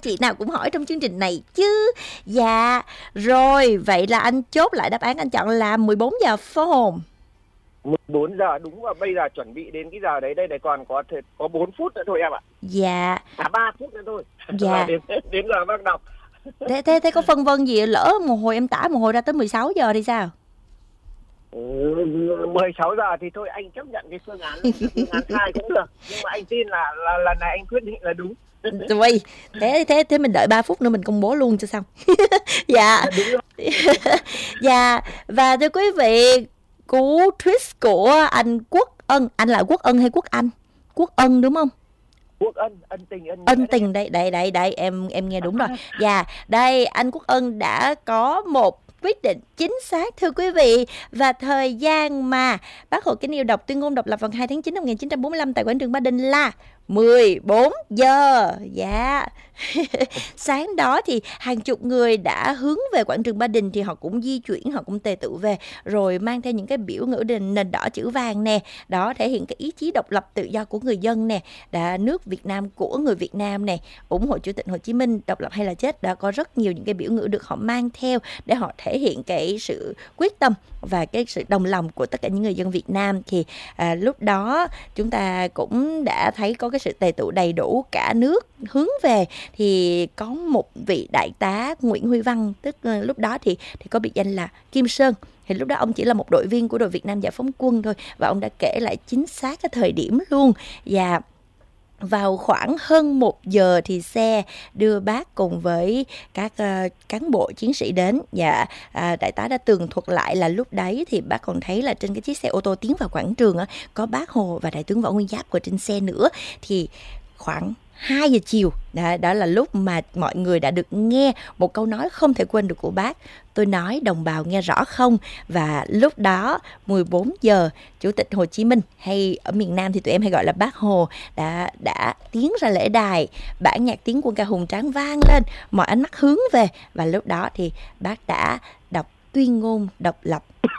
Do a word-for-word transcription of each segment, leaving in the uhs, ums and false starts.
chị nào cũng hỏi trong chương trình này chứ. Dạ, rồi, vậy là anh chốt lại đáp án, anh chọn là mười bốn giờ phải không? mười bốn giờ đúng, và bây giờ chuẩn bị đến cái giờ đấy, đây này còn có thể có bốn phút nữa thôi em ạ. Dạ. À ba phút nữa thôi. Dạ. đến, đến giờ bác đọc. Thế, thế, thế có phân vân gì, lỡ một hồi em tả một hồi ra tới mười sáu giờ thì sao? Ừ, mười sáu giờ thì thôi anh chấp nhận cái phương án phương án hai cũng được, nhưng mà anh tin là là lần này anh quyết định là đúng. Rồi, thế thế thế mình đợi ba phút nữa mình công bố luôn cho xong. Dạ. Dạ, và thưa quý vị, cú twist của anh Quốc Ân, anh là Quốc Ân hay Quốc Anh? Quốc Ân đúng không? Quốc Ân, ân tình ân Ân tình đây, đây đây đây em em nghe đúng rồi. Dạ, đây anh Quốc Ân đã có một quyết định chính xác thưa quý vị. Và thời gian mà Bác Hồ Kính Yêu đọc tuyên ngôn độc lập vào hai tháng chín năm một nghìn chín trăm bốn mươi lăm tại quảng trường Ba Đình là mười bốn giờ. Dạ. Sáng đó thì hàng chục người đã hướng về quảng trường Ba Đình, thì họ cũng di chuyển, họ cũng tề tựu về, rồi mang theo những cái biểu ngữ nền, nền đỏ chữ vàng nè, đó thể hiện cái ý chí độc lập tự do của người dân nè, đã nước Việt Nam của người Việt Nam nè, ủng hộ Chủ tịch Hồ Chí Minh, độc lập hay là chết. Đã có rất nhiều những cái biểu ngữ được họ mang theo để họ thể hiện cái sự quyết tâm và cái sự đồng lòng của tất cả những người dân Việt Nam. Thì à, lúc đó chúng ta cũng đã thấy có cái sự tề tựu đầy đủ cả nước hướng về. Thì có một vị đại tá Nguyễn Huy Văn, tức uh, lúc đó thì thì có biệt danh là Kim Sơn. Thì lúc đó ông chỉ là một đội viên của đội Việt Nam Giải phóng quân thôi, và ông đã kể lại chính xác cái thời điểm luôn. Và vào khoảng hơn một giờ thì xe đưa bác cùng với các uh, cán bộ chiến sĩ đến. Và uh, đại tá đã tường thuật lại là lúc đấy thì bác còn thấy là trên cái chiếc xe ô tô tiến vào quảng trường á, có bác Hồ và đại tướng Võ Nguyên Giáp của trên xe nữa. Thì khoảng hai giờ chiều, đó, đó là lúc mà mọi người đã được nghe một câu nói không thể quên được của bác: tôi nói đồng bào nghe rõ không? Và lúc đó mười bốn giờ, Chủ tịch Hồ Chí Minh, hay ở miền Nam thì tụi em hay gọi là Bác Hồ, đã đã tiến ra lễ đài, bản nhạc Tiến Quân Ca hùng tráng vang lên, mọi ánh mắt hướng về, và lúc đó thì bác đã đọc tuyên ngôn độc lập.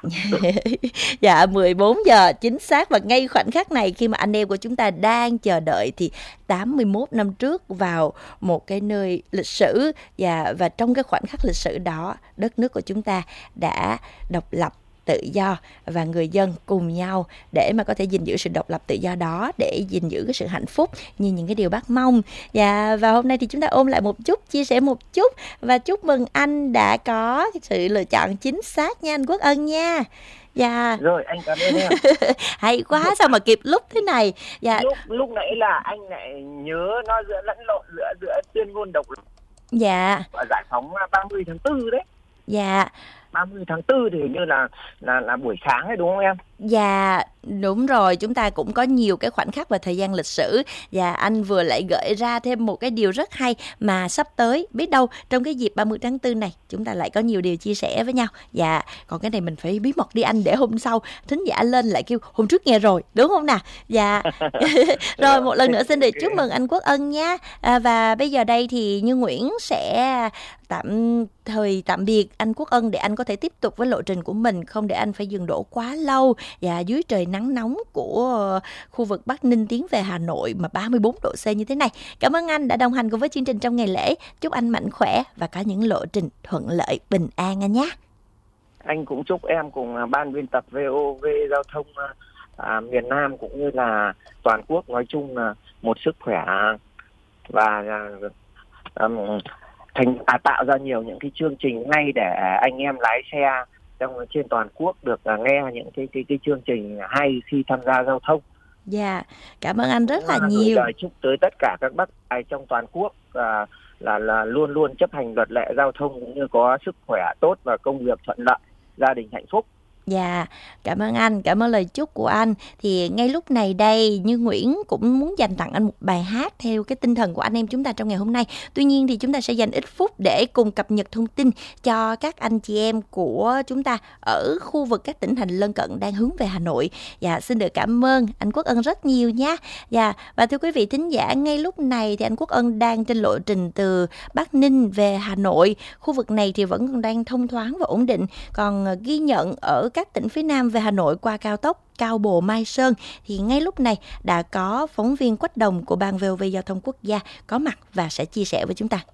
Dạ, mười bốn giờ chính xác. Và ngay khoảnh khắc này, khi mà anh em của chúng ta đang chờ đợi, thì tám mươi mốt năm trước vào một cái nơi lịch sử, và, và trong cái khoảnh khắc lịch sử đó, đất nước của chúng ta đã độc lập tự do, và người dân cùng nhau để mà có thể gìn giữ sự độc lập tự do đó, để gìn giữ cái sự hạnh phúc như những cái điều bác mong. Và và hôm nay thì chúng ta ôm lại một chút, chia sẻ một chút, và chúc mừng anh đã có sự lựa chọn chính xác nha anh Quốc Ân nha. Dạ. Rồi, anh cảm ơn em. Hay quá, sao mà kịp lúc thế này. Dạ. Lúc lúc nãy là anh lại nhớ nó giữa lẫn lộn giữa giữa tuyên ngôn độc lập Dạ. và giải phóng ba mươi tháng tư đấy. Dạ. ba mươi tháng tư thì hình như là là là buổi sáng đấy đúng không em? Dạ, đúng rồi, chúng ta cũng có nhiều cái khoảnh khắc và thời gian lịch sử. Và anh vừa lại gợi ra thêm một cái điều rất hay, mà sắp tới biết đâu trong cái dịp ba mươi tháng tư này chúng ta lại có nhiều điều chia sẻ với nhau. Dạ, còn cái này mình phải bí mật đi anh, để hôm sau thính giả lên lại kêu hôm trước nghe rồi, đúng không nào? Dạ. Rồi một lần nữa xin được chúc mừng anh Quốc Ân nha. À, và bây giờ đây thì Như Nguyễn sẽ tạm thời tạm biệt anh Quốc Ân, để anh có thể tiếp tục với lộ trình của mình, không để anh phải dừng đỗ quá lâu và dưới trời nắng nóng của khu vực Bắc Ninh tiến về Hà Nội mà ba mươi bốn độ C như thế này. Cảm ơn anh đã đồng hành cùng với chương trình trong ngày lễ. Chúc anh mạnh khỏe và có những lộ trình thuận lợi, bình an anh nhé. Anh cũng chúc em cùng ban biên tập vê o vê Giao thông à, miền Nam cũng như là toàn quốc nói chung là một sức khỏe và à, thành à, tạo ra nhiều những cái chương trình ngay để anh em lái xe trong trên toàn quốc được à, nghe những cái cái cái chương trình hay khi tham gia giao thông. Dạ, yeah, cảm ơn anh rất là à, nhiều. Lời chúc tới tất cả các bác tài trong toàn quốc à, là là luôn luôn chấp hành luật lệ giao thông, cũng như có sức khỏe tốt và công việc thuận lợi, gia đình hạnh phúc. Dạ, cảm ơn anh, cảm ơn lời chúc của anh. Thì ngay lúc này đây, Như Nguyễn cũng muốn dành tặng anh một bài hát theo cái tinh thần của anh em chúng ta trong ngày hôm nay. Tuy nhiên thì chúng ta sẽ dành ít phút để cùng cập nhật thông tin cho các anh chị em của chúng ta ở khu vực các tỉnh thành lân cận đang hướng về Hà Nội. Dạ, xin được cảm ơn anh Quốc Ân rất nhiều nha. Dạ, và thưa quý vị thính giả, ngay lúc này thì anh Quốc Ân đang trên lộ trình từ Bắc Ninh về Hà Nội. Khu vực này thì vẫn còn đang thông thoáng và ổn định. Còn ghi nhận ở các tỉnh phía Nam về Hà Nội qua cao tốc Cao Bồ Mai Sơn thì ngay lúc này đã có phóng viên Quách Đồng của Ban vê o vê Giao thông Quốc gia có mặt và sẽ chia sẻ với chúng ta.